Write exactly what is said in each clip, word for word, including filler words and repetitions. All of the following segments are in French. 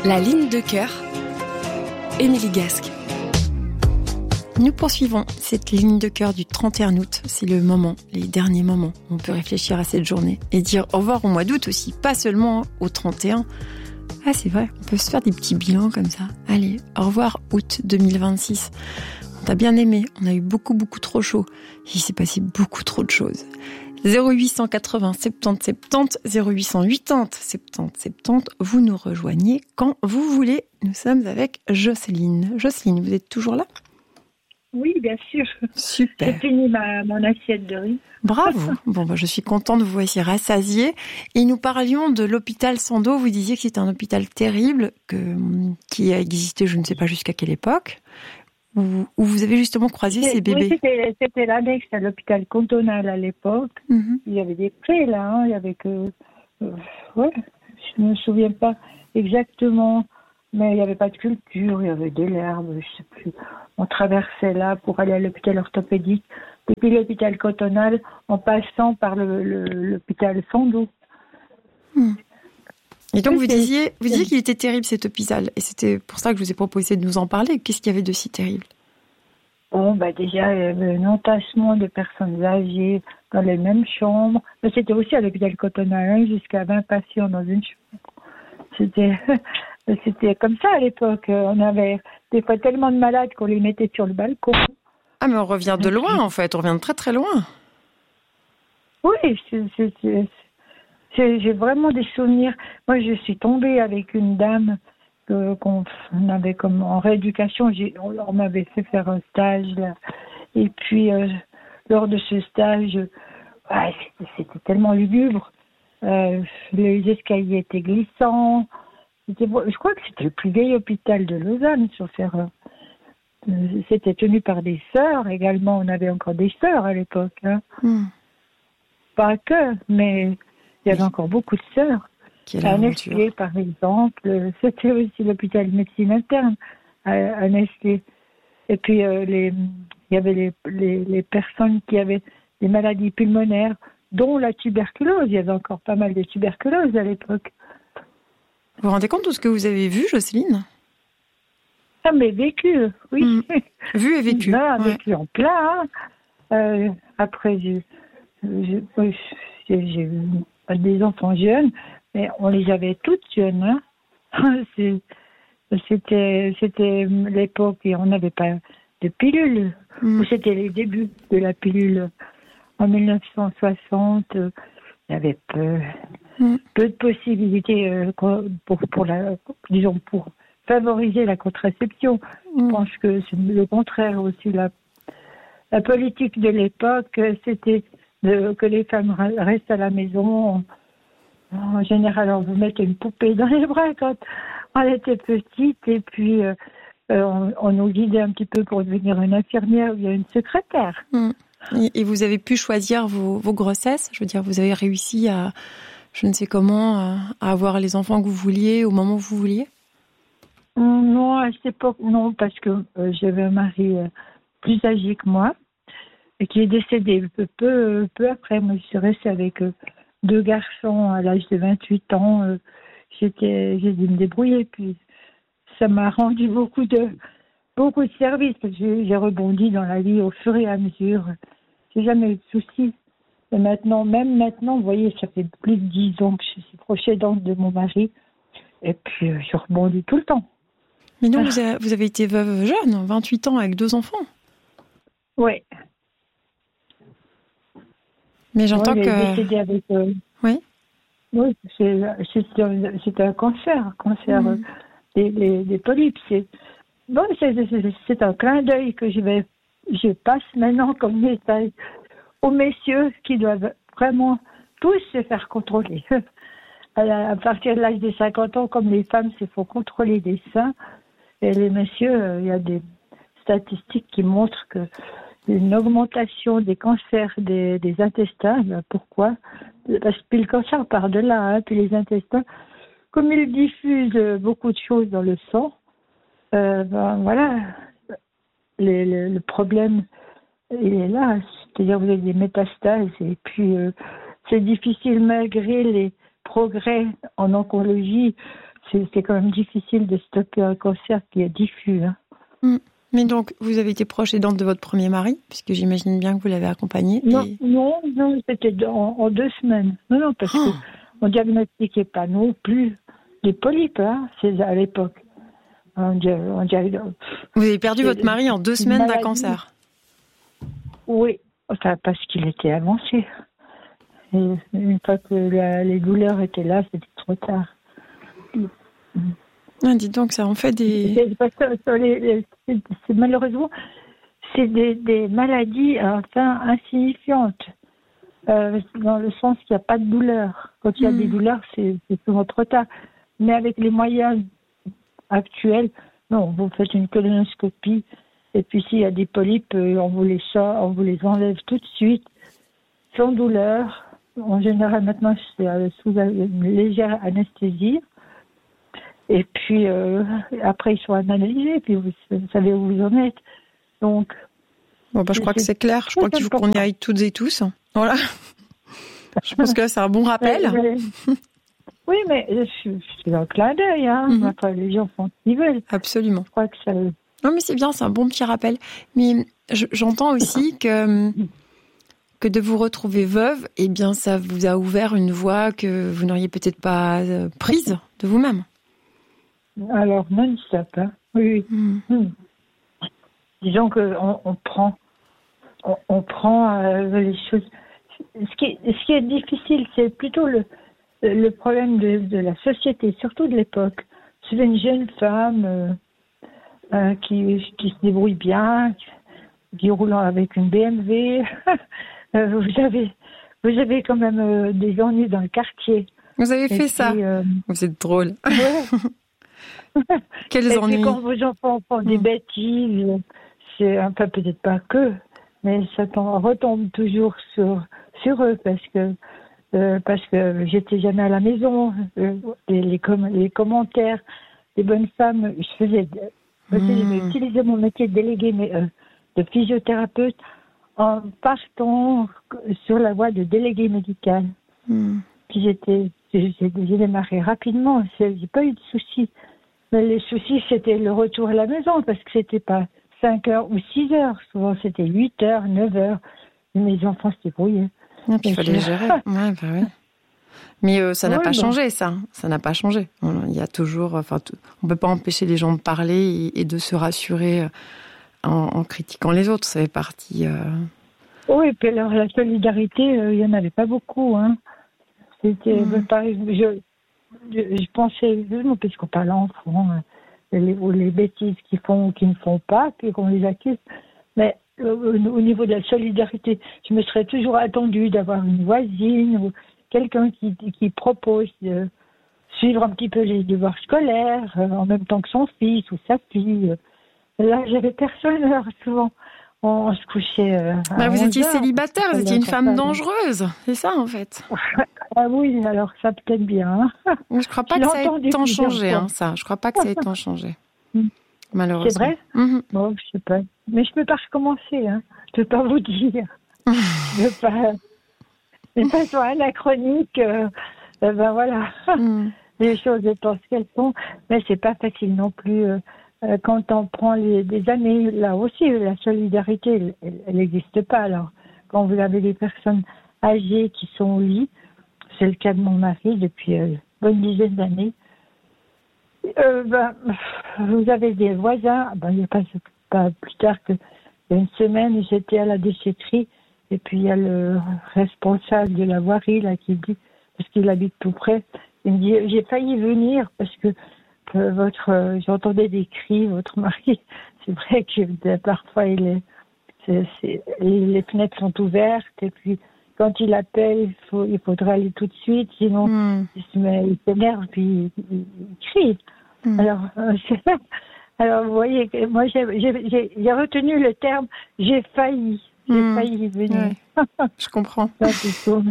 La ligne de cœur, Émilie Gasque. Nous poursuivons cette ligne de cœur du trente et un août. C'est le moment, les derniers moments où on peut réfléchir à cette journée et dire au revoir au mois d'août aussi, pas seulement au trente et un. Ah, c'est vrai, on peut se faire des petits bilans comme ça. Allez, au revoir août deux mille vingt-six. On t'a bien aimé, on a eu beaucoup, beaucoup trop chaud. Il s'est passé beaucoup trop de choses. zéro huit cent quatre-vingts soixante-dix soixante-dix, zéro huit cent quatre-vingts soixante-dix soixante-dix, vous nous rejoignez quand vous voulez. Nous sommes avec Jocelyne. Jocelyne, vous êtes toujours là ? Oui, bien sûr. Super. J'ai fini ma, mon assiette de riz. Bravo. Bon, bah, je suis contente de vous voici rassasiée. Et nous parlions de l'hôpital Sandoz. Vous disiez que c'était un hôpital terrible, que, qui a existé, je ne sais pas jusqu'à quelle époque, où, où vous avez justement croisé ces bébés. Oui, c'était, c'était l'annexe à l'hôpital cantonal à l'époque. Mm-hmm. Il y avait des prés, là. Hein. Il y avait que... Euh, ouais, je ne me souviens pas exactement. Mais il n'y avait pas de culture, il y avait de l'herbe, je sais plus. On traversait là pour aller à l'hôpital orthopédique, depuis l'hôpital cantonal, en passant par le, le, l'hôpital Sandoz. Hmm. Et donc, vous disiez, vous disiez qu'il était terrible, cet hôpital. Et c'était pour ça que je vous ai proposé de nous en parler. Qu'est-ce qu'il y avait de si terrible ? Bon, bah déjà, il y avait un entassement de personnes âgées dans les mêmes chambres. Mais c'était aussi à l'hôpital cantonal, hein, jusqu'à vingt patients dans une chambre. C'était... C'était comme ça à l'époque. On avait des fois tellement de malades qu'on les mettait sur le balcon. Ah, mais on revient de loin, en fait. On revient de très, très loin. Oui, c'est, c'est, c'est, c'est, j'ai vraiment des souvenirs. Moi, je suis tombée avec une dame que, qu'on avait comme en rééducation. J'ai, on, on m'avait fait faire un stage, là. Et puis, euh, lors de ce stage, ouais, c'était, c'était tellement lugubre. Euh, les escaliers étaient glissants. C'était, je crois que c'était le plus vieil hôpital de Lausanne sur Ferrand. C'était tenu par des sœurs également. On avait encore des sœurs à l'époque. Hein. Mm. Pas que, mais il y avait oui. encore beaucoup de sœurs. À Nestlé, par exemple. C'était aussi l'hôpital de médecine interne à, à Nestlé. Et puis, euh, les, il y avait les, les, les personnes qui avaient des maladies pulmonaires, dont la tuberculose. Il y avait encore pas mal de tuberculose à l'époque. Vous vous rendez compte de ce que vous avez vu, Jocelyne ? Ah, mais vécu, oui. Mmh. Vu et vécu. Ben, ouais. Vécu en plein. Hein. Euh, après, j'ai, j'ai, j'ai, j'ai eu des enfants jeunes, mais on les avait toutes jeunes. Hein. C'est, c'était, c'était l'époque où on n'avait pas de pilule. Mmh. C'était les débuts de la pilule. En dix-neuf cent soixante, il y avait peu... Mm. peu de possibilités euh, pour, pour la, disons, pour favoriser la contraception. Mm. Je pense que c'est le contraire aussi. La, la politique de l'époque, c'était de, que les femmes restent à la maison. En général, on vous mettait une poupée dans les bras quand on était petite, et puis euh, on, on nous guidait un petit peu pour devenir une infirmière ou une secrétaire. Mm. Et, et vous avez pu choisir vos, vos grossesses ? Je veux dire, vous avez réussi à... je ne sais comment, à avoir les enfants que vous vouliez au moment où vous vouliez ? Non, à cette époque, non, parce que euh, j'avais un mari euh, plus âgé que moi et qui est décédé peu, peu, peu après. Moi, je suis restée avec euh, deux garçons à l'âge de vingt-huit ans. Euh, j'étais, j'ai dû me débrouiller, puis ça m'a rendu beaucoup de, beaucoup de services, parce que j'ai, j'ai rebondi dans la vie au fur et à mesure. J'ai jamais eu de soucis. Et maintenant, même maintenant, vous voyez, ça fait plus de dix ans que je suis proche aidante de mon mari. Et puis, euh, je rebondis tout le temps. Mais non, ah. vous, avez, vous avez été veuve jeune, vingt-huit ans, avec deux enfants. Oui. Mais j'entends ouais, que... décédé avec... Euh... Oui. Oui, c'est, c'est, c'est un cancer, un cancer mmh. euh, des, des, des polypes. C'est, bon, c'est, c'est, c'est un clin d'œil que je, vais, je passe maintenant comme message aux messieurs qui doivent vraiment tous se faire contrôler. À partir de l'âge de cinquante ans, comme les femmes se font contrôler des seins, et les messieurs, il y a des statistiques qui montrent que une augmentation des cancers des, des intestins. Ben pourquoi ? Parce que le cancer part de là, hein, puis les intestins, comme ils diffusent beaucoup de choses dans le sang, euh, ben voilà, les, le, le problème, il est là. C'est-à-dire vous avez des métastases, et puis euh, c'est difficile malgré les progrès en oncologie. c'est, c'est quand même difficile de stopper un cancer qui est diffus. Hein. Mmh. Mais donc, vous avez été proche aidante de votre premier mari, puisque j'imagine bien que vous l'avez accompagné. Non, et... non, non, c'était en, en deux semaines. Non, non, parce oh. qu'on ne diagnostiquait pas non plus les polypes, hein, c'est à l'époque. On, on, on, vous avez perdu votre mari en deux semaines maladie. D'un cancer. Oui, enfin, parce qu'il était avancé. Et une fois que la, les douleurs étaient là, c'était trop tard. Ah, dites donc, ça en fait des... C'est, parce que, c'est, les, c'est, c'est, malheureusement, c'est des, des maladies enfin insignifiantes, euh, dans le sens qu'il n'y a pas de douleur. Quand il y a mmh. des douleurs, c'est, c'est souvent trop tard. Mais avec les moyens actuels, non, vous faites une colonoscopie, et puis s'il y a des polypes, on vous les sort, on vous les enlève tout de suite, sans douleur. En général, maintenant, c'est sous une légère anesthésie. Et puis, euh, après, ils sont analysés, puis vous, vous savez où vous en êtes. Donc, bon, bah, je crois que c'est clair. Je crois qu'il faut qu'on y aille toutes et tous. Voilà. Je pense que là, c'est un bon rappel. Mais, mais, oui, mais c'est un clin d'œil. Hein. Mm-hmm. Après, les gens font ce qu'ils veulent. Absolument. Je crois que ça... Non, mais c'est bien, c'est un bon petit rappel. Mais je, j'entends aussi que... que de vous retrouver veuve, eh bien, ça vous a ouvert une voie que vous n'auriez peut-être pas prise de vous-même. Alors, non-stop, hein. Oui, oui. Mm. Mm. Disons qu'on on prend, on, on prend euh, les choses. Ce qui, ce qui est difficile, c'est plutôt le, le problème de, de la société, surtout de l'époque. C'est une jeune femme euh, euh, qui, qui se débrouille bien, qui roule avec une B M W. Euh, vous avez, vous avez quand même euh, des ennuis dans le quartier. Vous avez fait et ça. Puis, euh... Vous êtes drôle. Ouais. Quels et ennuis. puis quand vos enfants font des mmh. bêtises, c'est un peu peut-être pas que, mais ça retombe toujours sur sur eux parce que euh, parce que j'étais jamais à la maison. Euh, les, les, com- les commentaires des bonnes femmes, je faisais, je faisais mmh. utiliser mon métier de délégué mais, euh, de physiothérapeute en partant sur la voie de délégué médical. Mm. Puis j'étais, j'ai, j'ai démarré rapidement, j'ai pas eu de soucis. Mais les soucis, c'était le retour à la maison, parce que c'était pas cinq heures ou six heures. Souvent, c'était huit heures, neuf heures. Et mes enfants se débrouillaient. Ah, puis il fallait gérer. Ouais, bah oui. Mais euh, ça n'a ouais, pas bon. changé, ça. Ça n'a pas changé. Il y a toujours... Enfin, tout, on peut pas empêcher les gens de parler et, et de se rassurer... En, en critiquant les autres, ça fait partie... Euh... Oui, et puis alors la solidarité, il euh, n'y en avait pas beaucoup. Hein. C'était, mmh. par exemple, je, je, je pensais, parce qu'on parle enfants, euh, les, les bêtises qu'ils font ou qu'ils ne font pas, puis qu'on les accuse. Mais euh, au niveau de la solidarité, je me serais toujours attendue d'avoir une voisine ou quelqu'un qui, qui propose de suivre un petit peu les devoirs scolaires euh, en même temps que son fils ou sa fille. Là, j'avais personne, alors souvent, on, on se couchait. Euh, bah, vous étiez célibataire, vous étiez une femme dangereuse, c'est ça en fait. Ah oui, alors ça peut-être bien. Hein. Je crois pas que ça ait tant changé, hein, ça. Je crois pas que ça ait tant changé, malheureusement. C'est vrai. Mm-hmm. Bon, je sais pas, mais je peux pas recommencer. Hein. Je peux pas vous dire. je peux pas. De façon anachronique, euh, euh, ben voilà. Mm. Les choses étant ce qu'elles sont, mais c'est pas facile non plus. Euh, Quand on prend les, des années, là aussi, la solidarité, elle n'existe pas. Alors, quand vous avez des personnes âgées qui sont au lit, c'est le cas de mon mari depuis une bonne dizaine d'années, euh, ben, vous avez des voisins, ben, il n'y a pas, pas plus tard qu'il y a une semaine, j'étais à la déchetterie, et puis il y a le responsable de la voirie là, qui dit, parce qu'il habite tout près, il me dit, j'ai failli venir parce que que votre, euh, j'entendais des cris, votre mari, c'est vrai que euh, parfois il est, c'est, c'est, les fenêtres sont ouvertes et puis quand il appelle, il, faut, il faudra aller tout de suite, sinon mm. il, se met, il s'énerve puis il, il, il crie. Mm. Alors, euh, c'est, alors vous voyez, moi j'ai, j'ai, j'ai, j'ai retenu le terme j'ai failli, j'ai mm. failli venir. Ouais. Je comprends. Ça, c'est tout.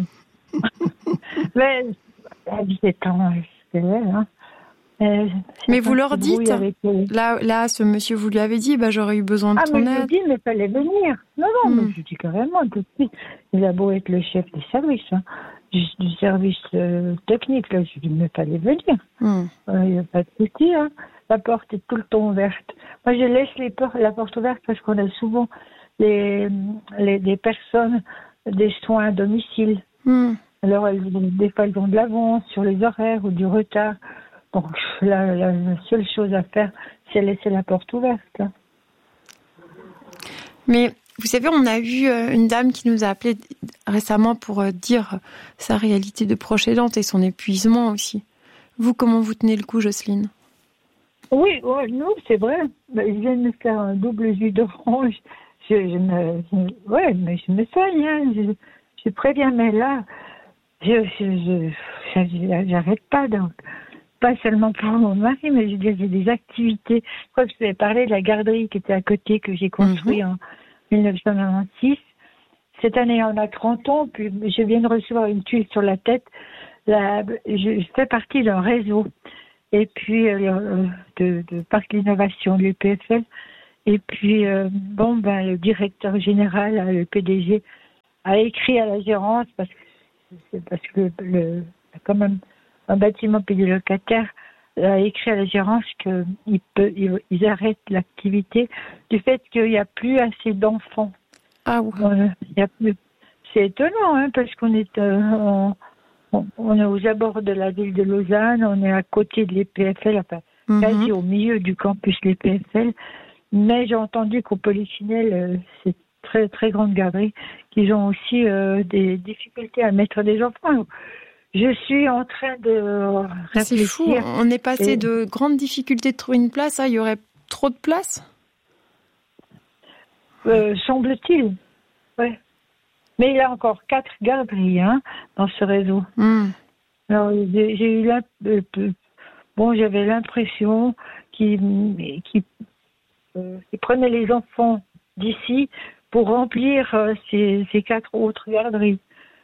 Mais à dix-sept ans, c'est vrai, hein. Euh, mais vous leur dites, les... là, là, ce monsieur, vous lui avez dit, bah, j'aurais eu besoin de ah, ton aide. Ah, mais je lui ai dit, mais il fallait venir. Non, non, mm. mais je dis carrément, tout de suite. Il a beau être le chef des services. Hein. du, du service euh, technique. Là, je lui ai dit, mais fallait venir. Il mmh. n'y a pas de souci. Hein. La porte est tout le temps ouverte. Moi, je laisse les por- la porte ouverte parce qu'on a souvent les, les, des personnes, des soins à domicile. Mmh. Alors, elles, des fois, elles ont de l'avance sur les horaires ou du retard. Donc, la, la, la seule chose à faire, c'est laisser la porte ouverte. Hein. Mais vous savez, on a eu une dame qui nous a appelé récemment pour dire sa réalité de proche aidante et son épuisement aussi. Vous, comment vous tenez le coup, Jocelyne ? Oui, ouais, nous, c'est vrai. Je viens de me faire un double jus d'orange. Je, je me, je, ouais, mais je me soigne. Hein. Je, je préviens, mais là, je, je, je, je j'arrête pas. Donc, pas seulement pour mon mari, mais je veux dire, j'ai des activités. Je crois que je vous avais parlé de la garderie qui était à côté, que j'ai construit mm-hmm. en dix-neuf cent quatre-vingt-six. Cette année, on a trente ans, puis je viens de recevoir une tuile sur la tête. La, je, je fais partie d'un réseau, et puis euh, de, de Parc L'Innovation, de l'U P F L. Et puis, euh, bon, ben, le directeur général, le P D G, a écrit à la gérance, parce que, parce que le, le, quand même, un bâtiment payé locataire, a écrit à la gérance qu'ils ils, ils arrêtent l'activité du fait qu'il n'y a plus assez d'enfants. Ah oui. Il y a plus. C'est étonnant, hein, parce qu'on est, euh, on, on, on est aux abords de la ville de Lausanne, on est à côté de l'E P F L, enfin, mm-hmm. quasi au milieu du campus de l'E P F L. Mais j'ai entendu qu'au Polichinelle, euh, c'est très très grande garderie, qu'ils ont aussi euh, des difficultés à mettre des enfants. Je suis en train de réfléchir. C'est fou, on est passé et... de grandes difficultés de trouver une place, hein. Il y aurait trop de place euh, semble-t-il, ouais. Mais il y a encore quatre garderies hein, dans ce réseau. Mm. Alors j'ai, j'ai eu la, euh, bon, j'avais l'impression qu'ils, qu'ils, euh, qu'ils prenaient les enfants d'ici pour remplir euh, ces, ces quatre autres garderies.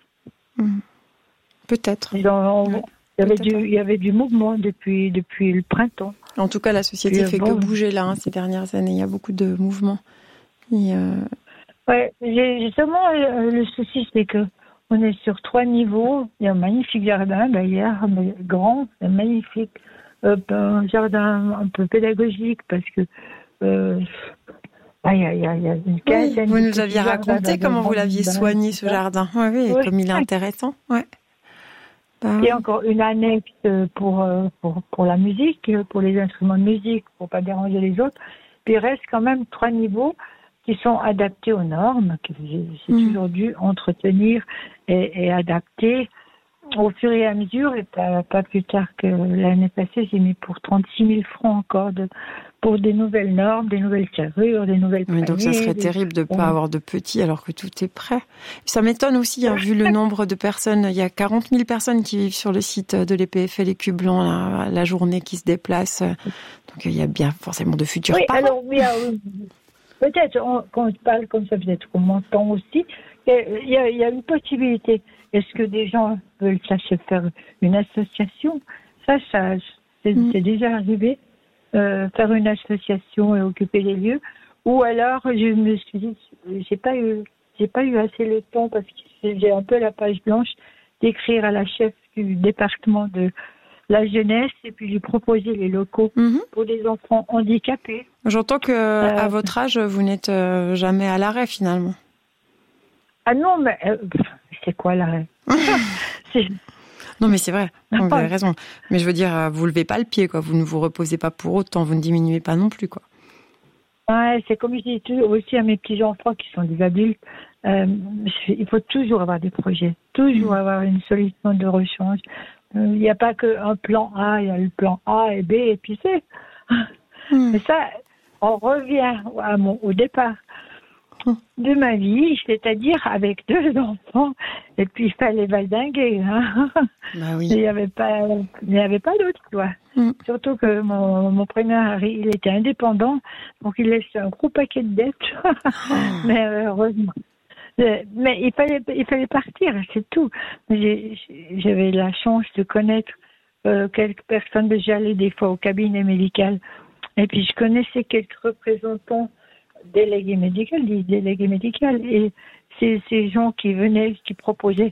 Mm. Peut-être. Dans, on, ouais, il, y avait peut-être. Du, il y avait du mouvement depuis, depuis le printemps. En tout cas, la société ne fait bon, que bouger là hein, ces dernières années. Il y a beaucoup de mouvements. Et euh... Ouais, justement, le, le souci, c'est que on est sur trois niveaux. Il y a un magnifique jardin d'ailleurs, grand, un magnifique euh, un jardin un peu pédagogique parce que euh, ah, il y a, il y a, il y a une quinzaine. Oui, vous nous aviez raconté comment vous l'aviez soigné ce jardin. Ouais, oui, oui, comme il est intéressant. Ouais. Bah, il y a encore une annexe pour, pour, pour la musique, pour les instruments de musique, pour pas déranger les autres. Puis il reste quand même trois niveaux qui sont adaptés aux normes, que j'ai, j'ai mmh. toujours dû entretenir et, et adapter au fur et à mesure. Et pas, pas plus tard que l'année passée, j'ai mis pour trente-six mille francs encore de, pour des nouvelles normes, des nouvelles serrures, des nouvelles paniers. Donc ça serait des... terrible de ne pas avoir de petits alors que tout est prêt. Ça m'étonne aussi, hein, vu le nombre de personnes. Il y a quarante mille personnes qui vivent sur le site de l'E P F L Écu Blanc la, la journée qui se déplacent. Donc il y a bien forcément de futurs oui, parents. Alors, oui, alors, peut-être, on, quand on parle comme ça, peut-être qu'on m'entend aussi, il y, a, il y a une possibilité. Est-ce que des gens veulent ça, se faire une association ? Ça, ça c'est, mmh. c'est déjà arrivé. Euh, faire une association et occuper les lieux, ou alors je me suis dit j'ai pas eu j'ai pas eu assez le temps parce que j'ai un peu la page blanche d'écrire à la chef du département de la jeunesse et puis lui proposer les locaux mm-hmm. pour des enfants handicapés. J'entends que euh, à votre âge vous n'êtes euh, jamais à l'arrêt finalement. Ah non mais euh, c'est quoi l'arrêt? c'est... Non, mais c'est vrai, vous avez raison. Mais je veux dire, vous levez pas le pied, quoi. Vous ne vous reposez pas pour autant, vous ne diminuez pas non plus, quoi. Ouais, c'est comme je dis aussi à mes petits-enfants qui sont des adultes, euh, il faut toujours avoir des projets, toujours mmh. avoir une solution de rechange. Il euh, n'y a pas qu'un plan A, il y a le plan A et B et puis c'est. Mmh. Mais ça, on revient à mon, au départ de ma vie, c'est-à-dire avec deux enfants, et puis il fallait valdinguer. Hein. Bah oui. Il n'y avait pas, il n'y avait pas d'autre choix. Mm. Surtout que mon, mon premier mari, il était indépendant, donc il laissait un gros paquet de dettes. Oh. Mais heureusement. Mais il fallait, il fallait partir, c'est tout. J'ai, j'avais la chance de connaître euh, quelques personnes. J'allais des fois au cabinet médical, et puis je connaissais quelques représentants délégués médicaux, des délégués médicaux, et c'est ces gens qui venaient, qui proposaient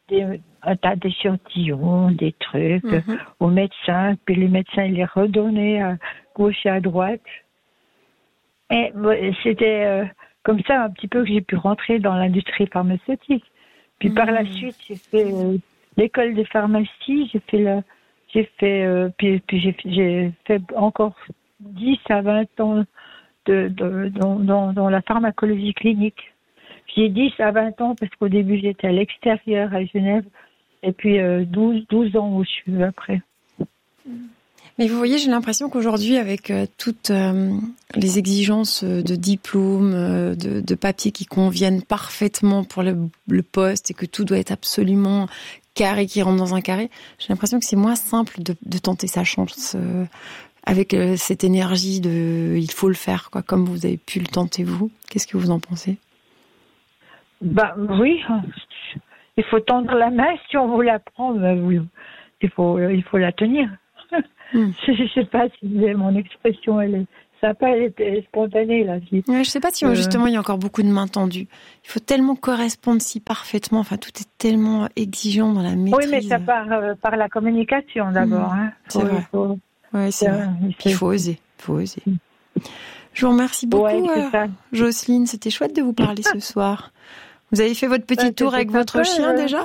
des, un tas d'échantillons, des trucs Mhm. aux médecins, puis les médecins ils les redonnaient à gauche et à droite. Et bon, c'était euh, comme ça un petit peu que j'ai pu rentrer dans l'industrie pharmaceutique. Puis par la Mhm. suite, j'ai fait euh, l'école de pharmacie, j'ai fait la, j'ai fait, euh, puis, puis j'ai, j'ai fait encore dix à vingt ans de, de, dans, dans, dans la pharmacologie clinique. J'ai dix à vingt ans parce qu'au début j'étais à l'extérieur à Genève et puis euh, douze, douze ans où je suis après. Mais vous voyez, j'ai l'impression qu'aujourd'hui, avec euh, toutes euh, les exigences de diplôme, euh, de, de papiers qui conviennent parfaitement pour le, le poste et que tout doit être absolument carré, qui rentre dans un carré, j'ai l'impression que c'est moins simple de, de tenter sa chance euh, avec euh, cette énergie de il faut le faire, quoi, comme vous avez pu le tenter vous. Qu'est-ce que vous en pensez? Bah oui, il faut tendre la main si on vous la prend, bah, oui. il faut il faut la tenir. Hmm. Je ne sais pas si mon expression elle est sympa, elle est spontanée là. Si. Ouais, je sais pas si Euh, justement il y a encore beaucoup de mains tendues. Il faut tellement correspondre si parfaitement. Enfin, tout est tellement exigeant dans la maîtrise. Oui, mais ça part euh, par la communication d'abord. Mmh, hein. c'est Faut- vrai. faut- Ouais, c'est euh, vrai. il Puis il faut- faut oser, faut oser. Je vous remercie beaucoup, Ouais, c'est euh, ça. Jocelyne. C'était chouette de vous parler ce soir. Vous avez fait votre petit Ouais, tour c'était avec votre sympa, chien euh. déjà?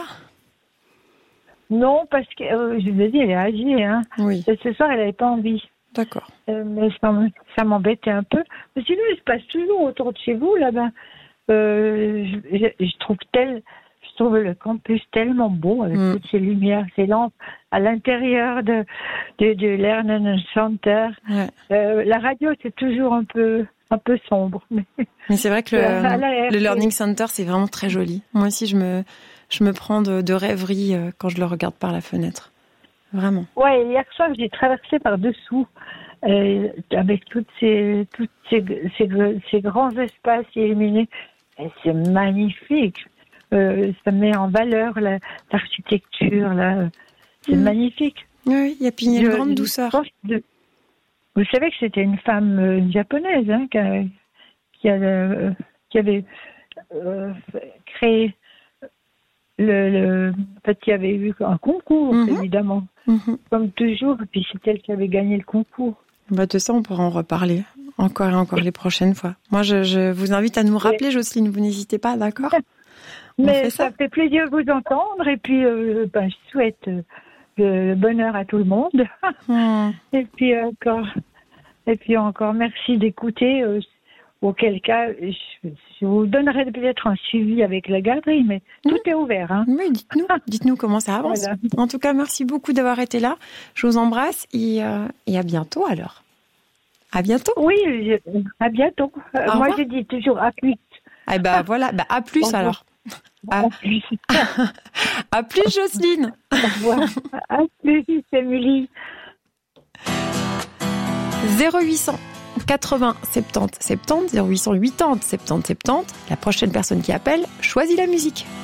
Non, parce que euh, je vous ai dit, elle est âgée. Hein. Oui, Et ce soir, elle n'avait pas envie. d'accord. Euh, mais ça, m- ça m'embêtait un peu. Mais sinon, il se passe toujours autour de chez vous, là-bas. Euh, je, je- je trouve tel, je trouve le campus tellement beau avec Mm. toutes ces lumières, ces lampes à l'intérieur de de, de Lernen Center. Ouais. Euh, la radio, c'est toujours un peu un peu sombre. Mais Mais c'est vrai que À la le, R T. le Learning Center, c'est vraiment très joli. Moi aussi, je me, je me prends de, de rêverie euh, quand je le regarde par la fenêtre. Vraiment. ouais, hier soir, j'ai traversé par dessous euh, avec toutes ces toutes ces, ces ces grands espaces illuminés. Et c'est magnifique. Euh, ça met en valeur la- l'architecture là. C'est Mm. magnifique. Oui, il y a puis il y a une Je- grande je douceur. pense de- Vous savez que c'était une femme euh, japonaise hein, qui, a, qui, a, euh, qui avait euh, créé le, le. En fait, il y avait eu un concours, Mhm. évidemment, Mhm. comme toujours. Et puis c'est elle qui avait gagné le concours. Bah, de ça, on pourra en reparler encore et encore les prochaines fois. Moi, je, je vous invite à nous rappeler, Jocelyne, vous n'hésitez pas, d'accord? On Mais fait ça ça fait plaisir de vous entendre. Et puis, euh, ben, je souhaite euh, le bonheur à tout le monde. Hmm. Et puis encore, et puis encore, merci d'écouter. Euh, auquel cas, je, je vous donnerai peut-être un suivi avec la garderie, mais tout est ouvert. Hein. Oui, dites-nous, dites-nous comment ça avance. Voilà. En tout cas, merci beaucoup d'avoir été là. Je vous embrasse et, euh, et à bientôt alors. À bientôt. Oui, je- à bientôt. Euh, Au moi, revoir. je dis toujours à plus. Eh ben voilà, bah, à plus Au revoir. alors. À, À plus. à plus, Jocelyne. Au revoir. À plus, Émilie. zéro huit cent quatre-vingts soixante-dix soixante-dix, zéro huit cent quatre-vingts soixante-dix soixante-dix. La prochaine personne qui appelle choisit la musique.